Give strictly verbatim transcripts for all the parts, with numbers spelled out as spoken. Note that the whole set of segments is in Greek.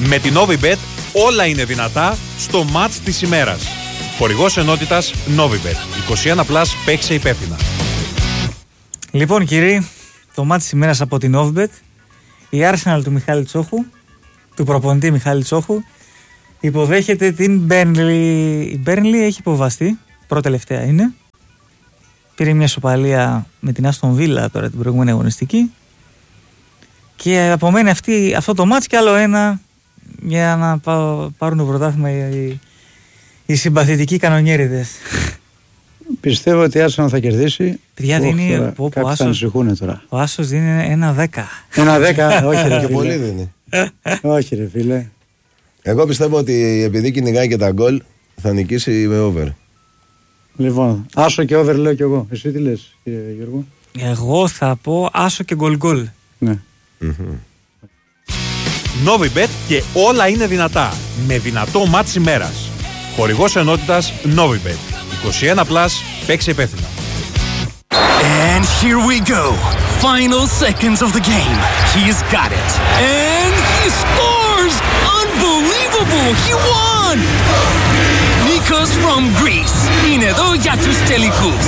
Με την Novibet όλα είναι δυνατά στο μάτς της ημέρας. Χορηγός ενότητας Novibet. είκοσι ένα πλας, παίξε υπεύθυνα. Λοιπόν κύριοι, το μάτς της ημέρας από την Novibet. Η Arsenal του Μιχάλη Τσόχου, του προπονητή Μιχάλη Τσόχου, υποδέχεται την Burnley. Η Burnley έχει υποβαστεί, πρώτη τελευταία είναι. Πήρε μια σοπαλία με την Aston Villa τώρα την προηγούμενη αγωνιστική. Και απομένει αυτή, αυτό το μάτς και άλλο ένα για να πάρουν το πρωτάθλημα οι, οι συμπαθητικοί κανονιέριδες. Πιστεύω ότι η Arsenal θα κερδίσει. Παιδιά δίνει. Τώρα, πω, πω, Άσος, τώρα. ο Άσος δίνει ένα δέκα. Ένα δέκα, όχι ρε Και πολύ φίλε. δίνει. Όχι ρε φίλε. Εγώ πιστεύω ότι επειδή κυνηγάει και τα γκολ θα νικήσει με over. Λοιπόν, άσο και over λέω κι εγώ. Εσύ τι λες κύριε Γιώργο? Εγώ θα πω άσο και γκολ γκολ. Ναι. Novibet και όλα είναι δυνατά. Με δυνατό μάτς ημέρας. Χορηγός ενότητας Novibet. είκοσι ένα πλας, παίξε υπεύθυνα. And here we go. Final seconds of the game. He's got it. And he scores! Unbelievable! He won! Nikos from Greece. Είναι εδώ για τους τελικούς.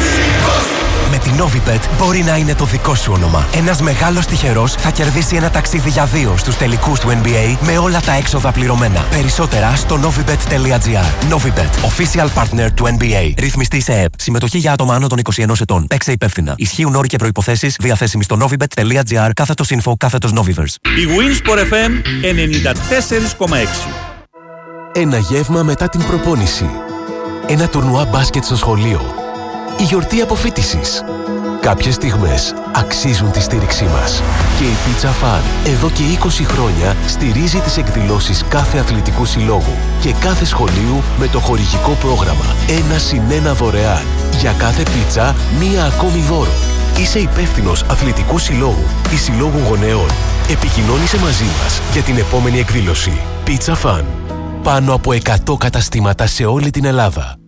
Με την Novibet μπορεί να είναι το δικό σου όνομα. Ένας μεγάλος τυχερός θα κερδίσει ένα ταξίδι για δύο στους τελικούς του N B A με όλα τα έξοδα πληρωμένα. Περισσότερα στο novibet τελεία gr. Novibet, official partner του N B A. Ρυθμιστή σε ΕΕΠ. Συμμετοχή για άτομα άνω των είκοσι ενός ετών. Παίξε υπεύθυνα. Ισχύουν όροι και προϋποθέσεις διαθέσιμοι στο novibet τελεία gr κάθετος info κάθετος novivers. Η Winsport εφ εμ ενενήντα τέσσερα κόμμα έξι. Ένα γεύμα μετά την προπόνηση. Ένα τουρνουά μπάσκετ στο σχολείο. Η γιορτή αποφοίτησης. Κάποιες στιγμές αξίζουν τη στήριξή μας. Και η Pizza Fan εδώ και είκοσι χρόνια στηρίζει τις εκδηλώσεις κάθε αθλητικού συλλόγου και κάθε σχολείου με το χορηγικό πρόγραμμα ένα συν ένα δωρεάν. Για κάθε πίτσα μία ακόμη δώρο. Είσαι υπεύθυνος αθλητικού συλλόγου ή συλλόγου γονέων. Επικοινώνησε μαζί μας για την επόμενη εκδήλωση. Pizza Fan. Πάνω από εκατό καταστήματα σε όλη την Ελλάδα.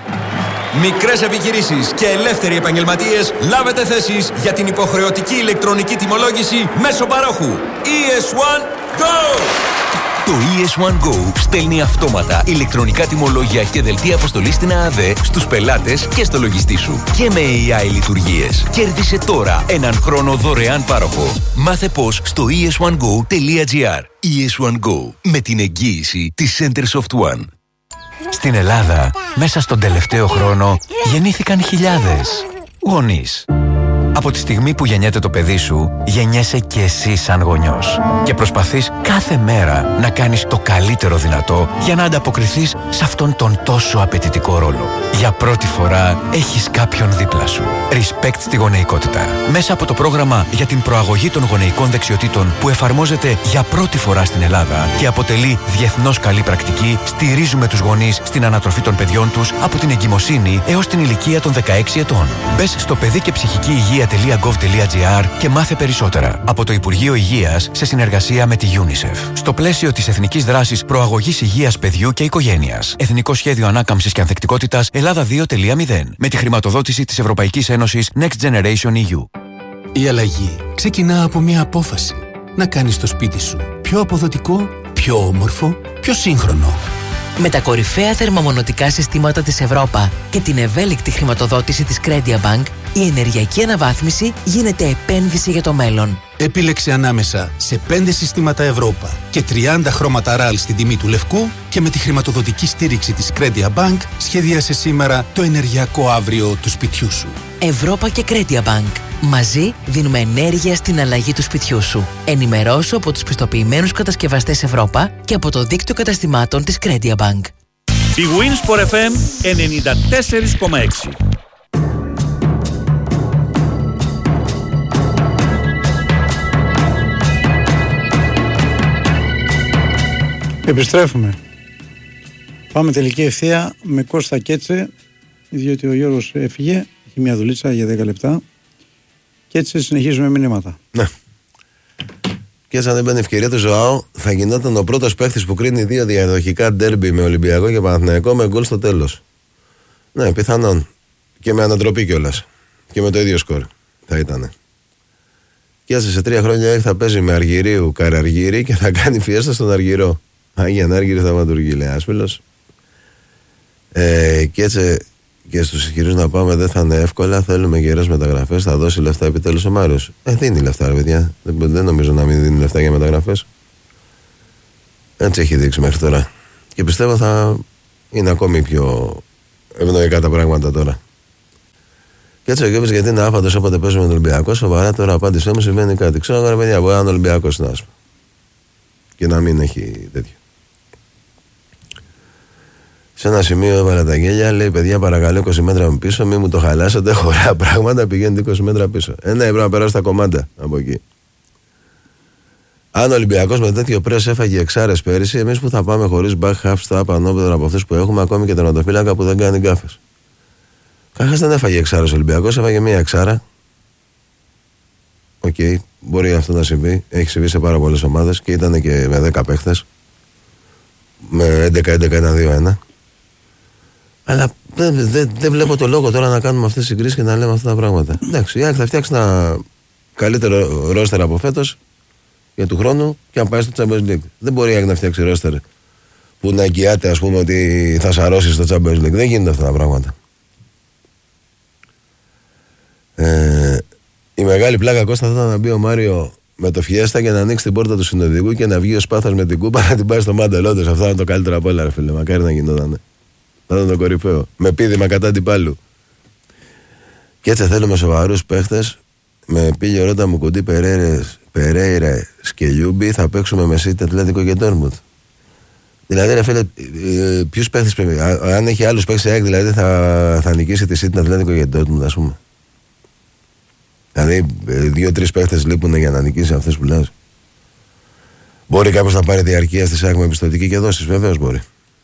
Μικρές επιχειρήσεις και ελεύθεροι επαγγελματίες, λάβετε θέσεις για την υποχρεωτική ηλεκτρονική τιμολόγηση μέσω παρόχου. ι ες One Go! Το ι ες One Go στέλνει αυτόματα ηλεκτρονικά τιμολόγια και δελτία αποστολής στην ΑΑΔΕ στους πελάτες και στο λογιστή σου. Και με έι άι λειτουργίες. Κέρδισε τώρα έναν χρόνο δωρεάν πάροχο. Μάθε πώς στο ι ες one go τελεία gr. ι ες One Go, με την εγγύηση της Centersoft One. Στην Ελλάδα, μέσα στον τελευταίο χρόνο, γεννήθηκαν χιλιάδες γονείς. Από τη στιγμή που γεννιέται το παιδί σου, γεννιέσαι και εσύ σαν γονιός. Και προσπαθείς κάθε μέρα να κάνεις το καλύτερο δυνατό για να ανταποκριθείς σε αυτόν τον τόσο απαιτητικό ρόλο. Για πρώτη φορά έχεις κάποιον δίπλα σου. Respect στη γονεϊκότητα. Μέσα από το πρόγραμμα για την προαγωγή των γονεϊκών δεξιοτήτων που εφαρμόζεται για πρώτη φορά στην Ελλάδα και αποτελεί διεθνώς καλή πρακτική, στηρίζουμε τους γονείς στην ανατροφή των παιδιών τους από την εγκυμοσύνη έως την ηλικία των δεκαέξι ετών. Μπες στο παιδί και ψυχική υγεία τελεία γκοβ τελεία τζι άρ και μάθε περισσότερα από το Υπουργείο Υγείας σε συνεργασία με τη UNICEF. Στο πλαίσιο της Εθνικής Δράσης Προαγωγής Υγείας Παιδιού και Οικογένειας. Εθνικό Σχέδιο Ανάκαμψης και Ανθεκτικότητας Ελλάδα δύο τελεία μηδέν. Με τη χρηματοδότηση της Ευρωπαϊκής Ένωσης Next Generation ι γιου. Η αλλαγή ξεκινά από μια απόφαση. Να κάνεις το σπίτι σου πιο αποδοτικό, πιο όμορφο, πιο σύγχρονο. Με τα κορυφαία θερμομονωτικά συστήματα της Ευρώπα και την ευέλικτη χρηματοδότηση της CrediaBank, η ενεργειακή αναβάθμιση γίνεται επένδυση για το μέλλον. Επίλεξε ανάμεσα σε πέντε συστήματα Ευρώπα και τριάντα χρώματα ραλ στην τιμή του λευκού και με τη χρηματοδοτική στήριξη της CrediaBank σχεδίασε σήμερα το ενεργειακό αύριο του σπιτιού σου. Ευρώπα και CrediaBank. Μαζί δίνουμε ενέργεια στην αλλαγή του σπιτιού σου. Ενημερώσου από τους πιστοποιημένους κατασκευαστές Ευρώπα και από το δίκτυο καταστημάτων της CrediaBank. Η Winsport εφ εμ ενενήντα τέσσερα κόμμα έξι. Επιστρέφουμε. Πάμε τελική ευθεία με Κώστα Κέτσε, διότι ο Γιώργος έφυγε, έχει μια δουλίτσα για δέκα λεπτά και έτσι συνεχίζουμε μηνύματα. Ναι. Και σαν δεν μπαίνει ευκαιρία του Ζωάου, θα γινόταν ο πρώτος παίχτης που κρίνει δύο διαδοχικά ντέρμπι με Ολυμπιακό και Παναθηναϊκό με γκολ στο τέλος. Ναι, πιθανόν. Και με ανατροπή κιόλας. Και με το ίδιο σκορ θα ήταν. Και σε τρία χρόνια θα παίζει με Αργυρίου Καραργύρι και θα κάνει φιέστα στον Αργυρό. Άγια Ανάργυρη Θαυματουργή, λέει ένας φίλος. Ε, και έτσι και στους ισχυρούς να πάμε δεν θα είναι εύκολα. Θέλουμε γερές μεταγραφές. Θα δώσει λεφτά επιτέλους ο Μάριος. Ε, δίνει λεφτά, ρε παιδιά. Δεν, δεν νομίζω να μην δίνει λεφτά για μεταγραφές. Έτσι έχει δείξει μέχρι τώρα. Και πιστεύω θα είναι ακόμη πιο ευνοϊκά τα πράγματα τώρα. Και έτσι ο Γιώργος, γιατί είναι άφαντος όποτε παίζουμε με τον Ολυμπιακό. Σοβαρά τώρα απάντησέ μου, συμβαίνει κάτι. Ξέρω, ρε παιδιά, μπορεί να είναι Ολυμπιακός να πούμε. Και να μην έχει τέτοιο. Σε ένα σημείο έβαλα τα γέλια, λέει: παιδιά, παρακαλώ είκοσι μέτρα μου πίσω, μην μου το χαλάσετε. Χωρά πράγματα, πηγαίνετε είκοσι μέτρα πίσω. Ε, ναι, πρέπει να περάσει τα κομμάτια από εκεί. Αν ο Ολυμπιακός με τέτοιο πρέσ έφαγε εξάρες πέρυσι, εμείς που θα πάμε χωρίς back half stop ανώπεδα από αυτούς που έχουμε, ακόμη και τερματοφύλακα που δεν κάνει γκάφες. Κάχας δεν έφαγε εξάρες ο Ολυμπιακός, έφαγε μία εξάρα. Οκ, okay, μπορεί αυτό να συμβεί. Έχει συμβεί σε πάρα πολλές ομάδες και ήταν και με δέκα παίχτες. Με έντεκα έντεκα ένα δύο ένα. Αλλά δεν δε, δε βλέπω το λόγο τώρα να κάνουμε αυτές τις συγκρίσεις και να λέμε αυτά τα πράγματα. Εντάξει, η ΑΕΚ θα φτιάξει ένα καλύτερο ρόστερ από φέτος για του χρόνου και να πάει στο Champions League. Δεν μπορεί η ΑΕΚ να φτιάξει ρόστερ που να εγγυάται, ας πούμε, ότι θα σαρώσει στο Champions League. Δεν γίνονται αυτά τα πράγματα. Ε, η μεγάλη πλάκα, Κώστα, θα ήταν να μπει ο Μάριο με το Φιέστα και να ανοίξει την πόρτα του συνοδηγού και να βγει ο Σπάθος με την κούπα να την πάει στο μάντελό. Αυτό είναι το καλύτερο από όλα, ρε φίλε. Μακάρι να γινόταν. Θα ήταν το κορυφαίο. Με πήδημα κατά την πάλου. Και έτσι θέλουμε σοβαρούς παίχτες. Με πήγε Ρώτα μου κουντί Περέιρα Σκελιούμπι. Θα παίξουμε με City, Ατλέτικο και Ντόρτμουντ. Δηλαδή, ρε φίλε, ποιους παίχτες πρέπει. Αν έχει άλλους παίχτες ΑΕΚ, δηλαδή θα, θα νικήσει τη City, Ατλέτικο και Ντόρτμουντ, ας πούμε. Δηλαδή, δύο-τρεις παίχτες λείπουν για να νικήσει αυτές που λες. Μπορεί κάποιος να πάρει διαρκεία στη ΣΑΚ με επιστοτική και δόσεις, βεβαίως μπορεί.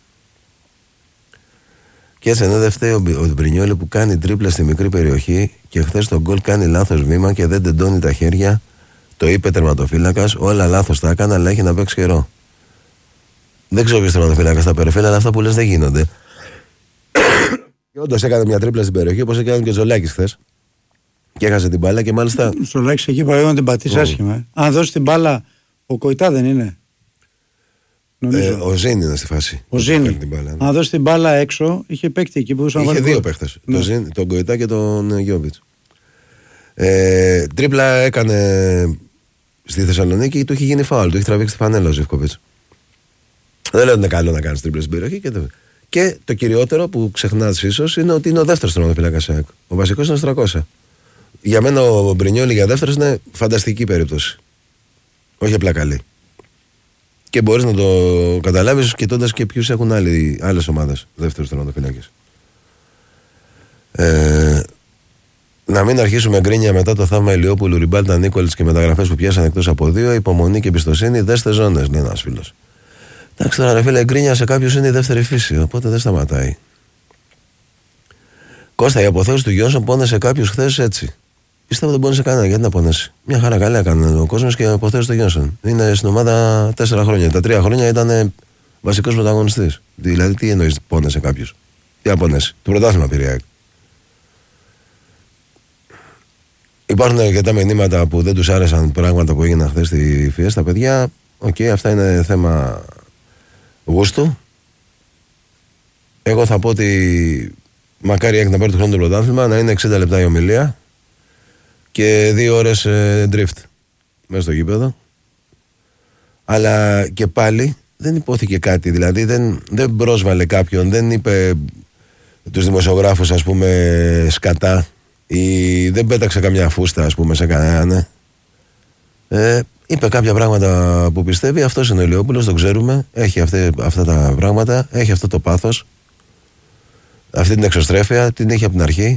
Και έτσι ναι, δεν φταίει ο, ο Μπρινιόλι που κάνει τρίπλα στη μικρή περιοχή και χθες τον γκολ κάνει λάθος βήμα και δεν τεντώνει τα χέρια. Το είπε τερματοφύλακας, όλα λάθος τα έκανε, αλλά έχει να παίξει καιρό. Δεν ξέρω ποιος τερματοφύλακας τα περιφέρει, αλλά αυτά που λες δεν γίνονται. Και όντως έκανε μια τρίπλα στην περιοχή, όπως έκανε και ο Ζολάκης χθες. Και έχασε την μπάλα και μάλιστα. Ο Ζολάκης εκεί πάει να την πατήσει άσχημα. Ε. Αν δώσει την μπάλα, ο Κοϊτά δεν είναι. Ε, ο Ζήν είναι στη φάση. Ο Ζήν. Αν δώσει την μπάλα έξω, είχε παίκτη εκεί που μπορούσε να βάλει. Είχε δύο παίχτες. Ναι. Τον Ζήν, τον Κοϊτά και τον Γιόβιτς. Ε, τρίπλα έκανε στη Θεσσαλονίκη και του είχε γίνει φάουλ. Του είχε τραβήξει τη φανέλα ο Ζιβκοβιτς. Δεν λέω ότι είναι καλό να κάνει τρίπλα στην περιοχή. Και, το... και το κυριότερο που ξεχνάς ίσως είναι ότι είναι ο δεύτερος τερματοφύλακας ΑΕΚ. Ο βασικός είναι τριακόσια. Για μένα ο Μπρινιόλι για δεύτερος είναι φανταστική περίπτωση. Όχι απλά καλή. Και μπορείς να το καταλάβεις κοιτώντας και ποιους έχουν άλλοι, άλλες ομάδες δεύτερους τερματοφύλακες. Ε, να μην αρχίσουμε γκρίνια μετά το θαύμα Ηλιόπουλου, Ριμπάλτα, Νίκολιτς και μεταγραφές που πιάσαν εκτός από δύο. Υπομονή και εμπιστοσύνη, δέστε ζώνες, λέει ένας φίλος. Εντάξει τώρα, ρε φίλε, γκρίνια σε κάποιους είναι η δεύτερη φύση, οπότε δεν σταματάει. Κώστα, η αποθέωση του Γιόνσον πόνεσε κάποιους χθες έτσι. Πιστεύω δεν πόνεσε κανένα, γιατί να πονέσει. Μια χαρά καλά έκανε ο κόσμος και αποθέωσε το Γιόνσον. Είναι στην ομάδα τέσσερα χρόνια. Τα τρία χρόνια ήταν βασικός πρωταγωνιστής. Δηλαδή, τι εννοείς πόνεσε κάποιους. Τι να πονέσει. Το πρωτάθλημα πήρε η ΑΕΚ. Υπάρχουν αρκετά μηνύματα που δεν τους άρεσαν πράγματα που έγιναν χθες στη Φιέστα. Παιδιά, οκ, okay, αυτά είναι θέμα γούστου. Εγώ θα πω ότι μακάρι η ΑΕΚ να πάρει το χρόνο το πρωτάθλημα, να είναι εξήντα λεπτά η ομιλία και δύο ώρες ε, drift μέσα στο γήπεδο. Αλλά και πάλι δεν υπόθηκε κάτι. Δηλαδή δεν, δεν πρόσβαλε κάποιον, δεν είπε τους δημοσιογράφους, ας πούμε, σκατά, ή δεν πέταξε καμιά φούστα, ας πούμε, σε κανέναν. Ε, είπε κάποια πράγματα που πιστεύει. Αυτός είναι ο Ηλιόπουλος, το ξέρουμε. Έχει αυτέ, αυτά τα πράγματα, έχει αυτό το πάθος, αυτή την εξωστρέφεια, την έχει από την αρχή.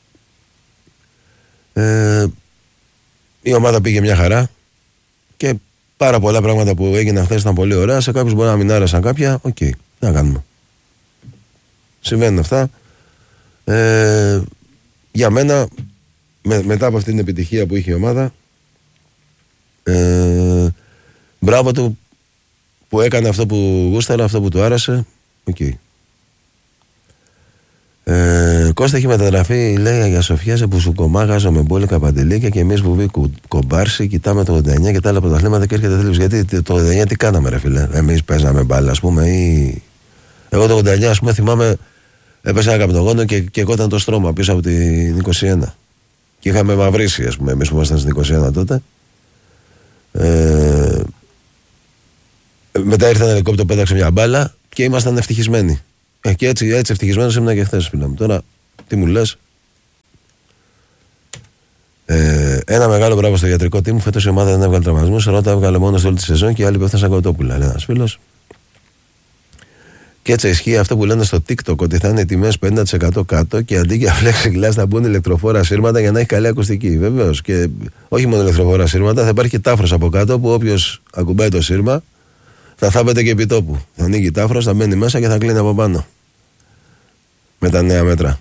Ε, η ομάδα πήγε μια χαρά και πάρα πολλά πράγματα που έγιναν χθες ήταν πολύ ωραία. Σε κάποιους μπορεί να μην άρεσαν κάποια. Οκ, okay, τι να κάνουμε. Συμβαίνουν αυτά. Ε, για μένα, με, μετά από αυτή την επιτυχία που είχε η ομάδα, ε, μπράβο του που έκανε αυτό που γούσταρα, αυτό που του άρεσε. Οκ. Okay. Ε, Κώστα έχει μεταγραφεί, λέει, για Σοφιά σε Πουσουκομάγαζο με μπόλικα παντελίκια και εμείς βουβή κομπάρσι. Κοιτάμε το ογδόντα εννιά και τα άλλα πρωταθλήματα και έρχεται θλίψη. Γιατί το ογδόντα εννιά τι κάναμε, ρε φίλε? Εμείς παίζαμε μπάλα, ας πούμε, ή. Εγώ το ογδόντα εννιά, ας πούμε, θυμάμαι, έπεσα ένα καπνογόνο και, και εγώ ήταν το στρώμα πίσω από την είκοσι ένα. Και είχαμε μαυρίσει, ας πούμε, εμείς που ήμασταν στην είκοσι ένα τότε. Ε, μετά ήρθε ένα ελικόπτερο, πέταξε μια μπάλα και ήμασταν ευτυχισμένοι. Ε, και έτσι, έτσι ευτυχισμένος ήμουν και χθες, φίλε μου. Τώρα, τι μου λες? Ε, ένα μεγάλο μπράβο στο ιατρικό team. Φέτος η ομάδα δεν έβγαλε τραυματισμούς. Ρώτα έβγαλε μόνο σε όλη τη σεζόν και οι άλλοι πέφτουν σαν κοτόπουλα, λέει ένας φίλος. Και έτσι ισχύει αυτό που λένε στο TikTok, ότι θα είναι οι τιμές πενήντα τοις εκατό κάτω και αντί για flexiglass θα μπουν ηλεκτροφόρα σύρματα για να έχει καλή ακουστική. Βεβαίως. Και όχι μόνο ηλεκτροφόρα σύρματα, θα υπάρχει και τάφρος από κάτω που όποιος ακουμπάει το σύρμα θα θάβεται και επί τόπου. Θα ανοίγει τάφρος, θα μπαίνει μέσα και θα κλείνει από πάνω. Με τα νέα μέτρα.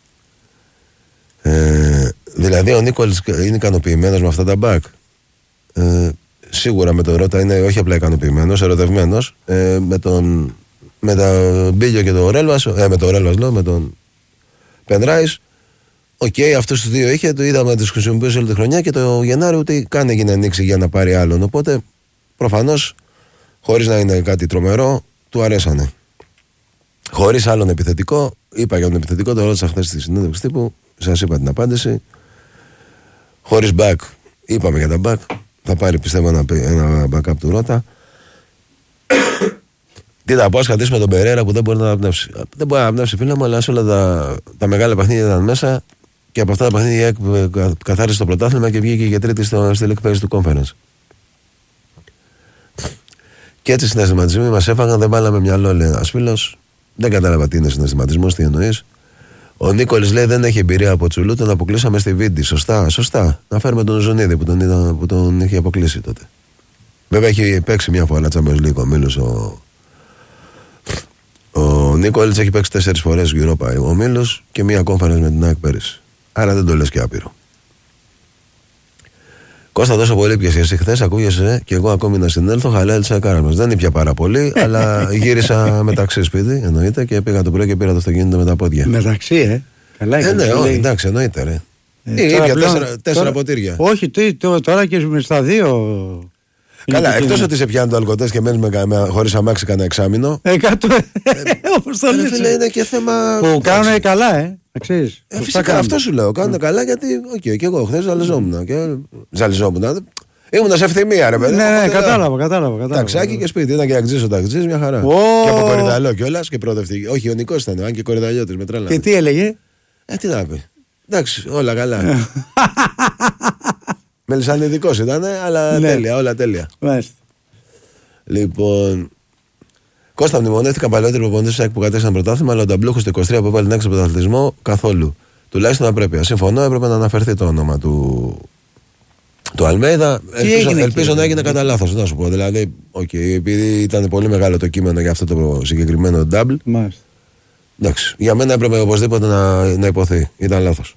Ε, δηλαδή ο Νίκολς είναι ικανοποιημένος με αυτά τα back. Ε, σίγουρα με τον Ρώτα είναι όχι απλά ικανοποιημένος, ερωτευμένος. Ε, με τον με τον Μπίλιο και τον Ρέλβας, ε, με τον Ρέλβας λέω, με τον Πενράις. Οκ, okay, αυτούς τους δύο είχε, το είδαμε, τους χρησιμοποιούσε όλη τη χρονιά και το Γενάρη ούτε καν έγινε ανοίξει για να πάρει άλλον. Οπότε προφανώς, χωρίς να είναι κάτι τρομερό, του αρέσανε. Χωρίς άλλον επιθετικό, είπα για τον επιθετικό, το ρώτησα χθες στη συνέντευξη τύπου, σας είπα την απάντηση. Χωρίς back, είπαμε για τα back, θα πάρει πιστεύω ένα, ένα backup του Ρώτα. Τι θα πω, ας κρατήσουμε τον Περέρα που δεν μπορεί να αναπνεύσει. Δεν μπορεί να αναπνεύσει, φίλε μου, αλλά σε όλα τα, τα μεγάλα παιχνίδια ήταν μέσα και από αυτά τα παιχνίδια καθάρισε το πρωτάθλημα και βγήκε για τρίτη στο, στη League Phase του Conference. Και έτσι συναισθηματισμοί μας έφαγαν, δεν βάλαμε μυαλό, λέει ένας φίλος. Δεν κατάλαβα τι είναι συναισθηματισμός, τι εννοείς. Ο Νίκολης λέει δεν έχει εμπειρία από Τσουλού, τον αποκλείσαμε στη Βίντι. Σωστά, σωστά. Να φέρουμε τον Ζωνίδη που τον, ήταν, που τον είχε αποκλείσει τότε. Βέβαια έχει παίξει μια φορά Champions League ο Μίλος. Ο, ο Νίκολης έχει παίξει τέσσερις φορές Europa ο Μίλος και μια conference με την ΑΕΚ πέρυσι. Άρα δεν το λες και άπειρο. Κώστα, τόσο πολύ πιες εσύ χθες, ακούγεσαι και εγώ ακόμη να συνέλθω. Χαλάει τη σακάρα μας. Δεν ήπια πάρα πολύ, αλλά γύρισα μεταξύ σπίτι, εννοείται, και πήγα το πρωί και πήρα το αυτοκίνητο με τα πόδια. Μεταξύ, ε. Καλά, ε, ναι, όχι, εντάξει, εννοείται, ρε. Ε, ήπια πλέον, τέσσερα, τέσσερα τώρα, ποτήρια. Όχι, τι, τώρα και στα δύο. Καλά, εκτός ότι σε πιάνουν το αλκοτές και μένεις με, με, χωρίς αμάξι κανένα εξάμηνο. Εκατό. Όπως το λες. Φίλε, είναι και θέμα. Που κάνουν καλά, ε. Αξίζεις. Ε, φυσικά αυτό σου λέω. Κάνουν καλά γιατί. Οκ, okay, και εγώ χθες ζαλιζόμουν. Και... Ζαλιζόμουν. Ήμουν σε ευθυμία, ρε παιδί. Ναι, ναι, κατάλαβα, κατάλαβα. Ταξάκι και σπίτι. Ήταν και αξίζει ο ταξιτζή, μια χαρά. Και από κορυδαλό κιόλα και προοδευτική. Όχι, ο Νικός ήταν, αν και κορυδαλιώτης με τρέλα. Και τι έλεγε. Ε, τι να πει. Εντάξει, όλα καλά. Μελισσανιδικός ήταν, αλλά τέλεια, όλα τέλεια. Λοιπόν. Κώστα, μνημονεύτηκα παλαιότεροι προπονητές που κατέξαν πρωτάθλημα, αλλά ο Νταμπλούχος το είκοσι τρία που έβαλε την έξω πρωταθλητισμό καθόλου. Τουλάχιστον απρέπεια. Συμφωνώ, έπρεπε να αναφερθεί το όνομα του, του Αλμέιδα. Ελπίζω, ελπίζω να έγινε κατά λάθος, να σου πω. Δηλαδή, okay, επειδή ήταν πολύ μεγάλο το κείμενο για αυτό το συγκεκριμένο double. Μάλιστα. Εντάξει, για μένα έπρεπε οπωσδήποτε να, να υποθεί. Ήταν λάθος.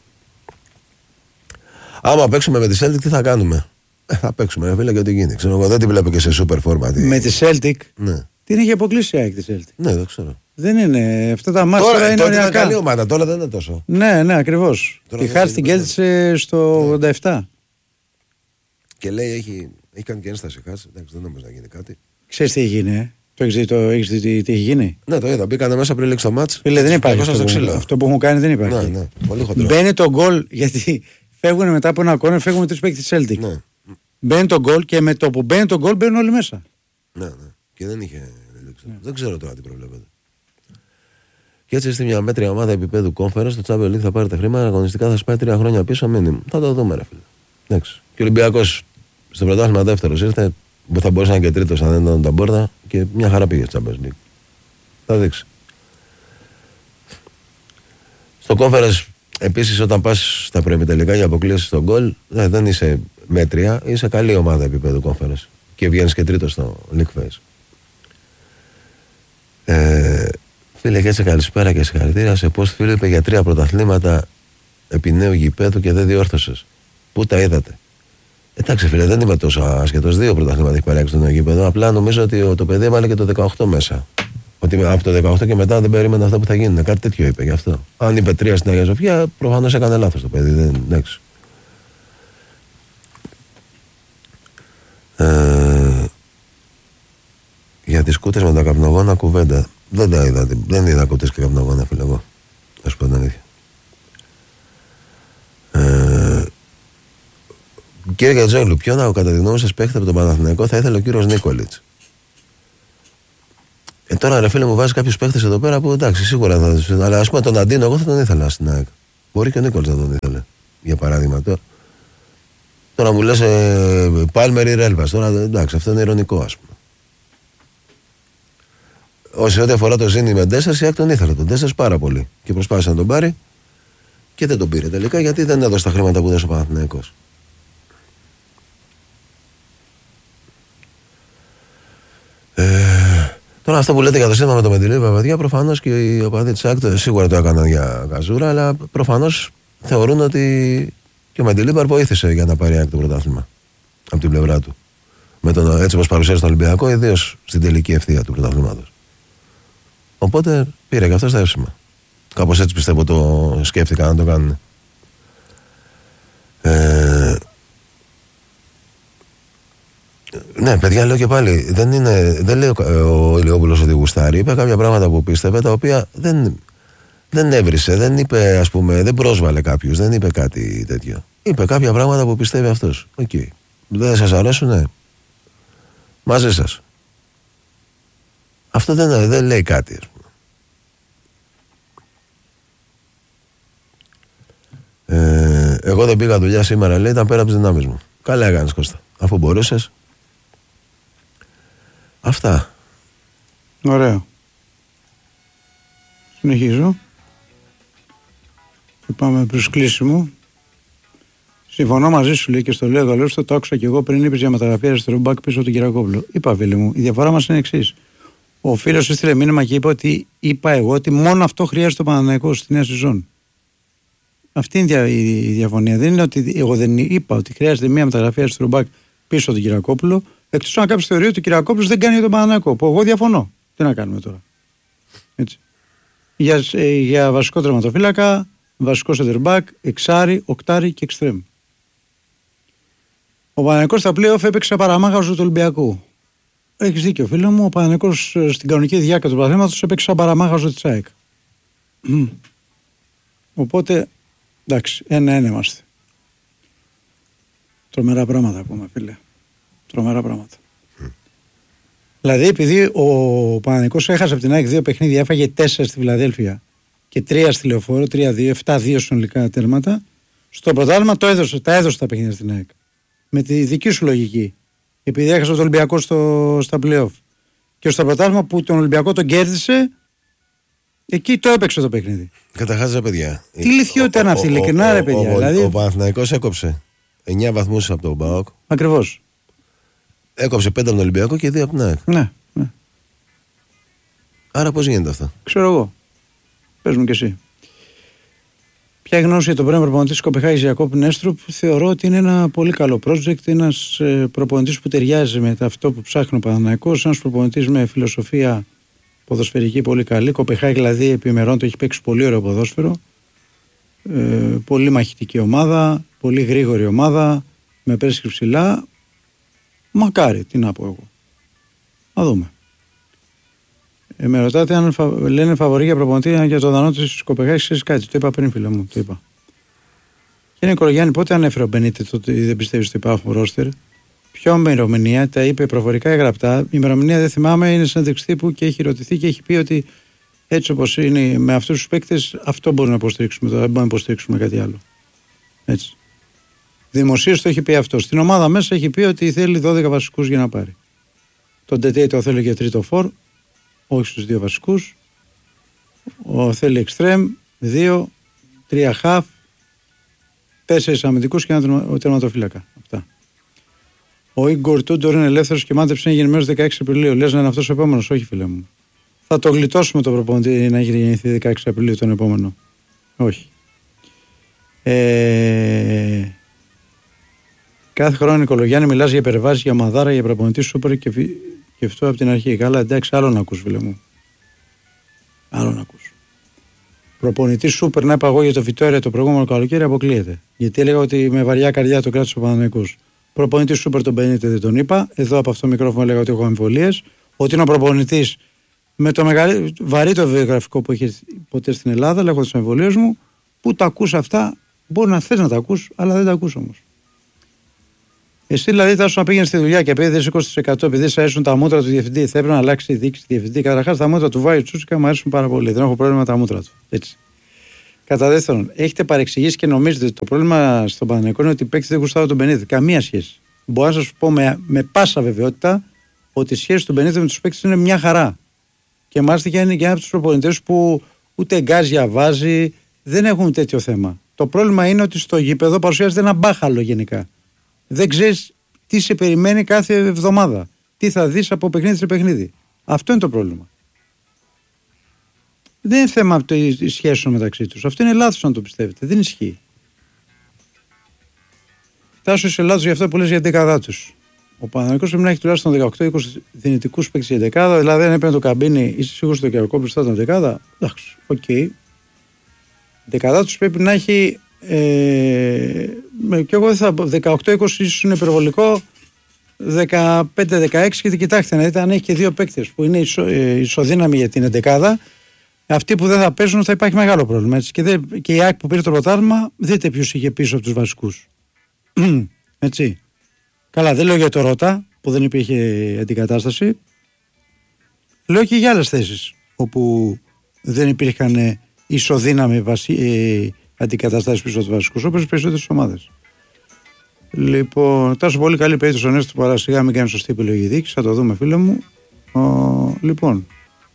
Άμα παίξουμε με τη Celtic, τι θα κάνουμε. Ε, θα παίξουμε, φίλε, και ό,τι γίνει. Ξέρω εγώ, δεν την βλέπω και σε super format. Με τη Celtic. Ναι. Την έχει αποκλείσει η ΑΕΚ τη Celtic. Ναι, δεν ξέρω. Δεν είναι. Αυτά τα μάτια τώρα, τώρα είναι οριακά. Τώρα είναι καλή ομάδα, τώρα δεν είναι τόσο. Ναι, ναι, ακριβώς. Τη χάρη την κέλτησε στο ογδόντα επτά. Και λέει έχει, έχει κάνει και ένσταση χάσει. Εντάξει, δεν νομίζω να γίνει κάτι. Ξέρεις τι έχει γίνει, ε? Το έχεις δει, το, έχεις δει τι, τι έχει γίνει. Ναι, το είδα. Μπήκανε μέσα πριν λήξει το μάτς. Φίλε, δεν υπάρχει. Αυτό, που, αυτό που έχουν κάνει δεν υπάρχει. Ναι, ναι, πολύ χοντρό. Μπαίνει το γκολ, γιατί φεύγουν μετά από ένα κόρνερ, φεύγουν τρεις παίκτες της Celtic. Ναι. Μπαίνει το γκολ και με το που μπαίνει το γκολ μπαίνουν όλοι μέσα. Ναι, ναι. Και δεν είχε. Ναι. Δεν ξέρω τώρα τι προβλέπετε. Και έτσι στη μια μέτρια ομάδα επίπεδου conference, το Champions League θα πάρει τα χρήματα, αγωνιστικά θα σπάει τρία χρόνια πίσω, μήνυμα. Θα το δούμε, ρε φίλε. Εντάξει. Και ο Ολυμπιακός στο πρωτάθλημα δεύτερος ήρθε, που θα μπορούσε να είναι και τρίτος αν δεν ήταν τα μπόρδα, και μια χαρά πήγε στο Champions League. Θα δείξει. Στο conference, επίσης, όταν πας στα προημιτελικά για αποκλείσεις στον γκολ, δεν είσαι μέτρια, είσαι καλή ομάδα επίπεδου conference. Και βγαίνεις και τρίτος στο League Phase. Ε, φίλε, και έτσι καλησπέρα και συγχαρητήρια σε πώς φίλε είπε για τρία πρωταθλήματα επί νέου γηπέδου και δεν διόρθωσες. Πού τα είδατε? Εντάξει, φίλε, δεν είμαι τόσο άσχετος. Δύο πρωταθλήματα έχει παράξει το νέο γήπεδο. Απλά νομίζω ότι το παιδί έβαλε και το δεκαοκτώ μέσα. Ο Ότι από το δεκαοκτώ και μετά δεν περίμενε αυτά που θα γίνουν. Κάτι τέτοιο είπε γι' αυτό. Αν είπε τρία στην Αγία Σοφία, προφανώς έκανε λάθος το παιδί. Δεν, εντάξει. Ε, για τις κούτες με τα καπνογόνα κουβέντα. Δεν τα είδα. Δεν είδα κούτες και καπνογόνα, φίλε εγώ. Θα σου πω την αλήθεια. Ε, κύριε Κατζόγλου, ποιον από κατά τη γνώμη σας παίχτε από τον Παναθηναϊκό θα ήθελε ο κύριος Νίκολιτς? Ε, τώρα ρε φίλε μου βάζει κάποιους παίχτες εδώ πέρα που εντάξει σίγουρα θα. Αλλά ας πούμε τον Αντίνο εγώ θα τον ήθελα στην ΑΕΚ. Μπορεί και ο Νίκολιτς να τον ήθελε. Για παράδειγμα τώρα. Τώρα μου λες ε, Πάλμερ ή Ρέλβας. Τώρα εντάξει αυτό είναι ειρωνικό ας πούμε. Όσο ό,τι αφορά το Ζήνη με Ντέσσαρς, η ΑΕΚ τον ήθελε τον Ντέσσαρς πάρα πολύ. Και προσπάθησε να τον πάρει και δεν τον πήρε τελικά γιατί δεν έδωσε τα χρήματα που έδωσε ο Παναθηναϊκός. Ε, τώρα αυτό που λέτε για το σύστημα με το Μεντιλίβα, παιδιά, προφανώς και οι οπαδοί της ΑΕΚ σίγουρα το έκαναν για καζούρα, αλλά προφανώς θεωρούν ότι και ο Μεντιλίβα βοήθησε για να πάρει η ΑΕΚ το πρωτάθλημα από την πλευρά του. Με τον, έτσι όπως παρουσίασε τον Ολυμπιακό, ιδίως στην τελική ευθεία του πρωταθλήματος. Οπότε πήρε και αυτό στα εύσημα. Κάπως έτσι πιστεύω το σκέφτηκαν να το κάνουν. Ε, ναι, παιδιά, λέω και πάλι, δεν, είναι, δεν λέει ο Ηλιόπουλος ότι γουστάρει. Είπε κάποια πράγματα που πίστευε, τα οποία δεν, δεν έβρισε, δεν είπε, ας πούμε, δεν πρόσβαλε κάποιους, δεν είπε κάτι τέτοιο. Είπε κάποια πράγματα που πιστεύει αυτός. Οκ. Okay. Δεν σας αρέσουν, ναι. Μαζί σας. Αυτό δεν, δεν λέει κάτι, ας πούμε. Ε, εγώ δεν πήγα δουλειά σήμερα, λέει, ήταν πέρα από τις δυνάμεις μου. Καλά έκανες, Κώστα. Αφού μπορούσες. Αυτά. Ωραίο. Συνεχίζω. Και πάμε προς κλείσιμο. Συμφωνώ μαζί σου, λέει, και στο λέω εδώ, το άκουσα και εγώ πριν είπες για μεταγραφή αριστερού μπακ πίσω από τον Κυριακόπουλο. Είπα, φίλε μου, η διαφορά μας είναι εξής. Ο φίλος έστειλε μήνυμα και είπε ότι είπα εγώ ότι μόνο αυτό χρειάζεται ο Παναθηναϊκός στη νέα σεζόν. Αυτή είναι η διαφωνία. Δεν είναι ότι εγώ δεν είπα ότι χρειάζεται μια μεταγραφή αριστερού μπακ πίσω από τον Κυριακόπουλο, εκτός αν κάποιος θεωρεί ότι ο Κυριακόπουλος δεν κάνει για τον Παναθηναϊκό. Που εγώ διαφωνώ. Τι να κάνουμε τώρα. Έτσι. Για, για βασικό τερματοφύλακα, βασικό center back, εξάρι, οκτάρι και εξτρέμ. Ο Παναθηναϊκός στα play-off έπαιξε παραμάγαζο του Ολυμπιακού. Έχεις δίκιο, φίλε μου. Ο Παναθηναϊκός στην κανονική διάρκεια του πρωταθλήματος έπαιξε παραμάγαζο της ΑΕΚ. Οπότε, εντάξει, ένα-ένα είμαστε. Τρομερά πράγματα ακόμα, φίλε. Τρομερά πράγματα. Mm. Δηλαδή, επειδή ο Παναθηναϊκός έχασε από την ΑΕΚ δύο παιχνίδια, έφαγε τέσσερα στη Φιλαδέλφια και τρία στη Λεωφόρο, τρία δύο, επτά δύο συνολικά τέρματα, στο πρωτάθλημα το έδωσε, τα έδωσε τα παιχνίδια στην ΑΕΚ. Με τη δική σου λογική. Επειδή έχασε τον Ολυμπιακό στο, στα play-off. Και στο πρωτάθλημα που τον Ολυμπιακό τον κέρδισε, εκεί το έπαιξε το παιχνίδι. Καταρχάς, ρε παιδιά. Τι λυθιότητα είναι αυτή, ειλικρινά, ρε παιδιά. Ο, ο, δηλαδή... ο Παναθηναϊκός έκοψε εννιά βαθμούς από τον ΠΑΟΚ. Ακριβώς. Έκοψε πέντε από τον Ολυμπιακό και δύο από την ΑΕΚ. Ναι, ναι. Άρα πώς γίνεται αυτό? Ξέρω εγώ. Πες μου κι εσύ. Ποια γνώση για τον πρώην προπονητή της Κοπεχάγης Ιακώβ Νέστρουπ? Θεωρώ ότι είναι ένα πολύ καλό project. Ένας ε, προπονητής που ταιριάζει με αυτό που ψάχνει ο Παναθηναϊκός. Ένας προπονητής με φιλοσοφία ποδοσφαιρική πολύ καλή. Κοπεχάγη δηλαδή επιμερών το έχει παίξει πολύ ωραίο ποδόσφαιρο. Ε, πολύ μαχητική ομάδα. Πολύ γρήγορη ομάδα. Με πέρσι ψηλά. Μακάρι, τι να πω εγώ. Να δούμε. Ε, με ρωτάτε αν φα... λένε φαβορί για προπονητή για το δανό της Κοπεχάγης. Ξέρεις κάτι, το είπα πριν, φίλε μου. Το είπα. Κύριε Νικολογιάννη, πότε ανέφερε ο Μπενίτε το ότι δεν πιστεύει ότι υπάρχουν ρόστερ? Ποια ημερομηνία, τα είπε προφορικά ή γραπτά? Η ημερομηνία δεν θυμάμαι, είναι συνέντευξη τύπου και έχει ρωτηθεί και έχει πει ότι έτσι όπως είναι με αυτούς τους παίκτες, αυτό μπορούμε να υποστηρίξουμε. Δεν μπορούμε να υποστηρίξουμε κάτι άλλο. Έτσι. Δημοσίως το έχει πει αυτό. Στην ομάδα μέσα έχει πει ότι θέλει δώδεκα βασικούς για να πάρει. Τον Τετέι το θέλει για τρίτο φορ, όχι στους δύο βασικούς. Ο θέλει εξτρέμ, δύο, τρία χαφ, τέσσερις αμυντικούς και ένα τερματοφύλακα. Αυτά. Ο Ιγκορ Τούντορ είναι ελεύθερος και μάντεψε να γίνει μέρος δεκαέξι Απριλίου. Λες να είναι αυτός ο επόμενος? Όχι, φίλε μου. Θα το γλιτώσουμε το προπονητή να γεννηθεί δεκαέξι Απριλίου τον επόμενο. Όχι. Ε... Κάθε χρόνο, Νικολογιάννη, μιλάς για υπερβάσεις, για μαδάρα, για προπονητή σούπερ και, και αυτό από την αρχή. Καλά, εντάξει, άλλο να ακούς, φίλε μου. Άλλο να ακούς. Προπονητή σούπερ να είπα εγώ για το Βιτόρια το προηγούμενο καλοκαίρι αποκλείεται. Γιατί έλεγα ότι με βαριά καρδιά το κράτησε ο Παναθηναϊκός. Προπονητή σούπερ τον Μπενίτε δεν τον είπα. Εδώ από αυτό το μικρόφωνο έλεγα ότι έχω αμφιβολίες. Ότι είναι ο προπονητής με το μεγαλύτερο βαρύτερο βιογραφικό που έχει ποτέ στην Ελλάδα, αλλά έχω τις αμφιβολίες μου, που τα ακούς αυτά, μπορεί να θες να τα ακούς, αλλά δεν τα ακούς όμως. Εσύ δηλαδή θα σου να πήγαινε στη δουλειά και επειδή δεν είκοσι τοις εκατό επειδή σε αρέσουν τα μούτρα του διευθυντή, θα έπρεπε να αλλάξει η διοίκηση διευθυντή. Καταρχάς τα μούτρα του Βάιου Τσούτσικα μου αρέσουν πάρα πολύ. Δεν έχω πρόβλημα με τα μούτρα του. Έτσι. Κατά δεύτερον, έχετε παρεξηγήσει και νομίζετε ότι το πρόβλημα στον Παναθηναϊκό είναι ότι οι παίκτες δεν γουστάρουν τον Μπενίτε. Καμία σχέση. Μπορώ να σας πω με, με πάσα βεβαιότητα ότι η σχέση του Μπενίτε με τους παίκτες είναι μια χαρά. Και μάλιστα και είναι και ένα από τους προπονητές που ούτε γκάζια βάζει, δεν έχουν τέτοιο θέμα. Το πρόβλημα είναι ότι στο γήπεδο παρουσιάζεται ένα μπάχαλο γενικά. Δεν ξέρεις τι σε περιμένει κάθε εβδομάδα. Τι θα δεις από παιχνίδι σε παιχνίδι. Αυτό είναι το πρόβλημα. Δεν είναι θέμα η σχέση μεταξύ τους. Αυτό είναι λάθος να το πιστεύετε. Δεν ισχύει. Φτάσω σε λάθος για αυτό που λες για την δεκαδά τους. Ο Παναθηναϊκός πρέπει να έχει τουλάχιστον δεκαοκτώ είκοσι δυνητικούς παίκτες για δεκάδα. Δηλαδή, αν έπαιρνε το Καμπίνι, είσαι σίγουρος ότι το Κυριακόπουλος θα ήταν δεκάδα. Εντάξει, οκ. Okay. Η δεκαδά τους πρέπει να έχει. Ε, και εγώ δεν θα πω. δεκαοκτώ είκοσι ίσως είναι υπερβολικό. δεκαπέντε δεκαέξι και κοιτάξτε να δείτε αν έχει και δύο παίκτες που είναι ισο, ε, ισοδύναμοι για την δεκάδα. Αυτοί που δεν θα παίζουν θα υπάρχει μεγάλο πρόβλημα. Έτσι. Και, δε, και η ΑΕΚ που πήρε το πρωτάθλημα, δείτε ποιους είχε πίσω από τους βασικούς. Έτσι. Καλά, δεν λέω για το Ρώτα που δεν υπήρχε αντικατάσταση. Λέω και για άλλες θέσεις όπου δεν υπήρχαν ισοδύναμοι βασι... ε, αντικαταστάσεις πίσω από τους βασικούς, όπως οι περισσότερες ομάδες. Λοιπόν, τόσο πολύ καλή περίπτωση ο Νέστος του Παρασιγά, μην κάνει σωστή επιλογή δίκης, θα το δούμε φίλε μου. Ο, λοιπόν,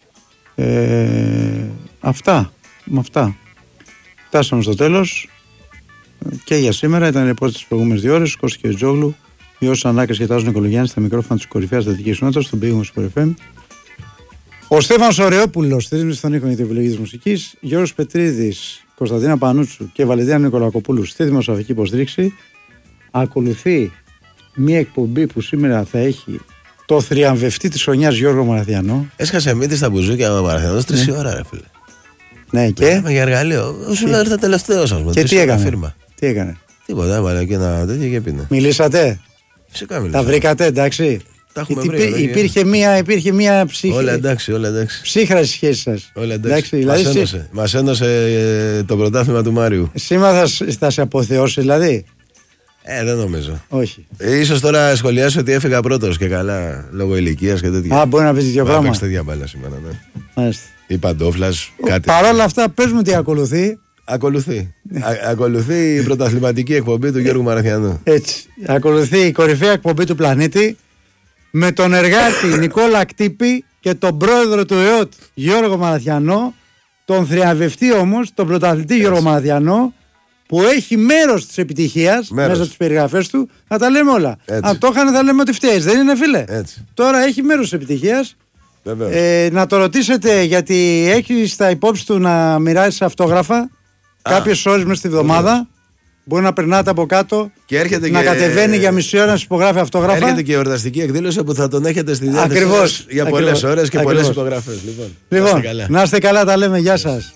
ε, αυτά, με αυτά. Φτάσαμε στο τέλος και για σήμερα. Ήταν η ρεπόρτ τις προηγούμενες δύο ώρες. Κώστας Κιωτζόγλου, Ιώσος Ανάκας και Τάσος Νικολογιάννης στα μικρόφωνα της κορυφαίας δυτικής νότας, στον Big Wings εφ εμ. Ο Στέφανος Ωρεόπουλος, θέσμιση στον ήχο για την επιλογή της μουσικής. Γιώργος Πετρίδης, Κωνσταντίνα Πανούτσου και Βαλεντίνα Νικολακοπούλου στη δημοσιογραφική υποστήριξη. Ακολουθεί μια εκπομπή που σήμερα θα έχει το θριαμβευτή της χρονιάς Γιώργο Μαραθιανό. Έσχασε μύτη στα μπουζούκια ο Μαραθιανός τρεις ναι. ώρα, ρε φίλε. Ναι, και. Με για εργαλείο. Σου λέει ήρθα τελευταίο, α πούμε. Και τι έκανε. Φίρμα. Τι έκανε. Τίποτα, έβαλε και ένα τέτοιο και πίνε. Μιλήσατε. Φυσικά μιλήσατε. Τα βρήκατε, εντάξει. Τα έχουμε υπήρ, βρει. Υπήρχε μία, υπήρχε μία ψύχη. Όλα εντάξει, όλα εντάξει. Ψύχρα στη σχέση σας. Όλα εντάξει. εντάξει μας, ένωσε, σύ... μας ένωσε ε, το πρωτάθλημα του Μάριου. Σήμερα θα, θα σε αποθεώσει δηλαδή. Ε, δεν νομίζω. Όχι. Ίσως τώρα σχολιάσω ότι έφυγα πρώτος και καλά λόγω ηλικίας και τέτοια. Α, μπορεί να πεις δύο πράγματα. Να τέτοια μπάλα σήμερα, ναι. Μάλιστα. Ή παντόφλας, κάτι. Παρ' όλα αυτά, πες μου τι ακολουθεί. Ακολουθεί. Α, ακολουθεί η πρωταθληματική εκπομπή του Γιώργου Μαραθιανού. Έτσι. Ακολουθεί η κορυφαία εκπομπή του πλανήτη με τον εργάτη Νικόλα Κτύπη και τον πρόεδρο του ΕΟΤ Γιώργο Μαραθιανό, τον θριαμβευτή όμως, τον πρωταθλητή Γιώργο Μαραθιανό, που έχει μέρος της επιτυχίας μέρος. μέσα στις περιγραφές του, να τα λέμε όλα. Αν το είχαν θα λέμε ότι φταίει, δεν είναι φίλε. Έτσι. Τώρα έχει μέρος της επιτυχίας. Ε, να το ρωτήσετε γιατί έχει στα υπόψη του να μοιράζει αυτόγραφα κάποιες ώρες μέσα στη βδομάδα. Μπορεί να περνάτε από κάτω και έρχεται να και... κατεβαίνει για μισή ώρα να σας υπογράφει αυτόγραφα. Έρχεται και η εορταστική εκδήλωση που θα τον έχετε στη διάθεση για πολλές ώρες και πολλές υπογραφές. Λοιπόν, λοιπόν να, να είστε καλά, τα λέμε. Γεια σας.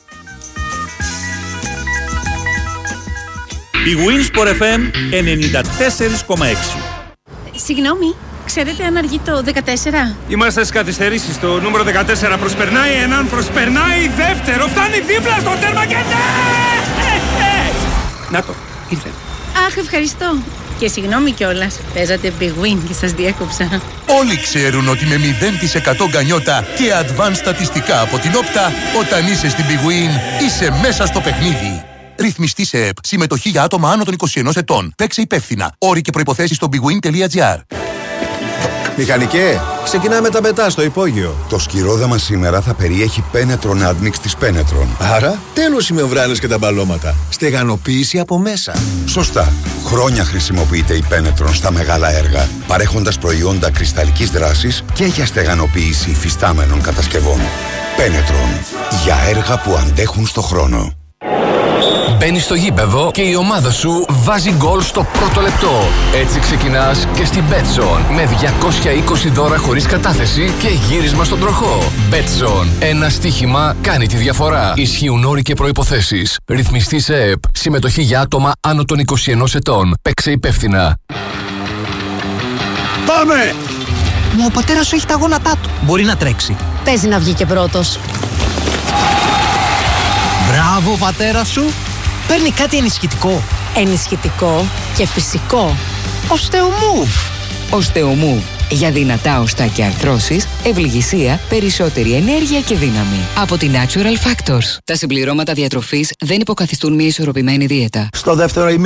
Η Winsport εφ εμ ενενήντα τέσσερα κόμμα έξι. Συγγνώμη, ξέρετε αν αργεί το δεκατέσσερα? Είμαστε στις καθυστερήσεις. Το νούμερο δεκατέσσερα προσπερνάει έναν, προσπερνάει δεύτερο, φτάνει δίπλα στο τέρμα και ναι! Να το, ήρθε. Αχ, ευχαριστώ. Και συγγνώμη κιόλας, παίζατε Big Win και σας διέκοψα. Όλοι ξέρουν ότι με μηδέν τοις εκατό γκανιότα και advanced στατιστικά από την Όπτα, όταν είσαι στην Big Win, είσαι μέσα στο παιχνίδι. Ρυθμιστή σε ΕΠ. Συμμετοχή για άτομα άνω των είκοσι ενός ετών. Παίξε υπεύθυνα. Όροι και προϋποθέσεις στο bigwin τελεία gr. Μηχανικέ, ξεκινάμε τα μετά στο υπόγειο. Το σκυρόδαμα σήμερα θα περιέχει Penetron Admix της Penetron. Άρα, τέλος οι μεμβράνες και τα μπαλώματα. Στεγανοποίηση από μέσα. Σωστά. Χρόνια χρησιμοποιείται η Penetron στα μεγάλα έργα, παρέχοντας προϊόντα κρυσταλλικής δράσης και για στεγανοποίηση υφιστάμενων κατασκευών. Penetron. Για έργα που αντέχουν στο χρόνο. Μπαίνεις στο γήπεδο και η ομάδα σου βάζει γκολ στο πρώτο λεπτό. Έτσι ξεκινάς και στην BetZone με διακόσια είκοσι δώρα χωρίς κατάθεση και γύρισμα στον τροχό. BetZone. Ένα στοίχημα κάνει τη διαφορά. Ισχύουν όροι και προϋποθέσεις. Ρυθμιστή σε ΕΕΠ. Συμμετοχή για άτομα άνω των είκοσι ενός ετών. Παίξε υπεύθυνα. Πάμε! Μα ο πατέρας σου έχει τα γόνατά του. Μπορεί να τρέξει. Παίζει να βγει και πρώτος. Μπράβο, ο πατέρας σου. Παίρνει κάτι ενισχυτικό. Ενισχυτικό και φυσικό. Osteomove. Osteomove. Για δυνατά οστά και αρθρώσεις, ευληγησία, περισσότερη ενέργεια και δύναμη. Από τη Natural Factors. Τα συμπληρώματα διατροφής δεν υποκαθιστούν μια ισορροπημένη δίαιτα. Στο δεύτερο